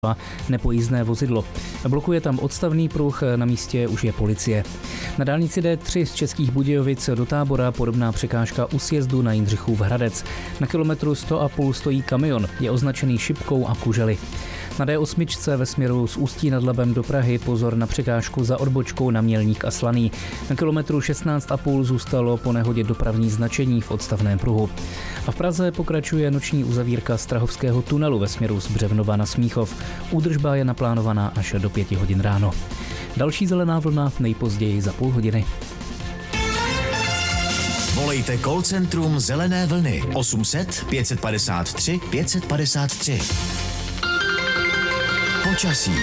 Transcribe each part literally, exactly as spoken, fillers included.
nepojízdné vozidlo. Blokuje tam odstavný pruh, na místě už je policie. Na dálnici D tři z Českých Budějovic do Tábora podobná překážka u sjezdu na Jindřichův Hradec. Na kilometru sto a půl stojí kamion, je označený šipkou a kužely. Na D osm ve směru z Ústí nad Labem do Prahy pozor na překážku za odbočkou na Mělník a Slaný. Na kilometru šestnáct a půl zůstalo po nehodě dopravní značení v odstavném pruhu. A v Praze pokračuje noční uzavírka Strahovského tunelu ve směru z Břevnova na Smíchov. Údržba je naplánovaná až do pěti hodin ráno. Další zelená vlna nejpozději za půl hodiny. Volejte call centrum Zelené vlny osm set pět padesát tři pět padesát tři. Počasí.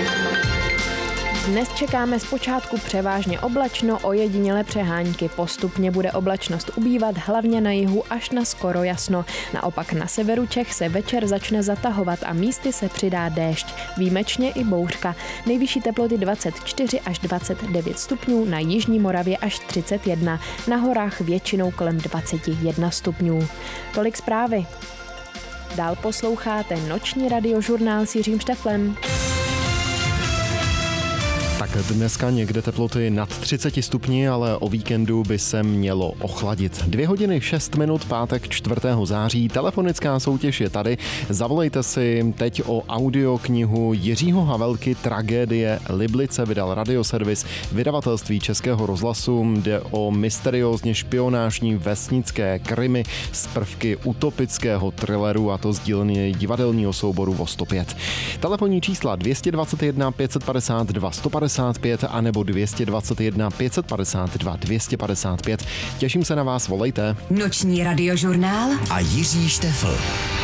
Dnes čekáme zpočátku převážně oblačno, ojedinělé přehánky. Postupně bude oblačnost ubývat, hlavně na jihu až na skoro jasno. Naopak na severu Čech se večer začne zatahovat a místy se přidá déšť. Výjimečně i bouřka. Nejvyšší teploty dvacet čtyři až dvacet devět stupňů, na jižní Moravě až třicet jedna. Na horách většinou kolem dvacet jedna stupňů. Tolik zprávy. Dál posloucháte noční radiožurnál s Jiřím Šteflem. Tak dneska někde teploty nad třicet stupni, ale o víkendu by se mělo ochladit. Dvě hodiny šest minut, pátek čtvrtého září, telefonická soutěž je tady. Zavolejte si teď o audioknihu Jiřího Havelky Tragédie Liblice, vydal Radioservis vydavatelství Českého rozhlasu. Jde o mysteriózně špionážní vesnické krimi z prvky utopického thrilleru, a to z dílny divadelního souboru Vosto pět. Telefonní čísla dvě dvě jedna pět padesát dva sto padesát pět a nebo dvě dvě jedna pět padesát dva dvě padesát pět. Těším se na vás, volejte. Noční radiožurnál a Jiří Štefl.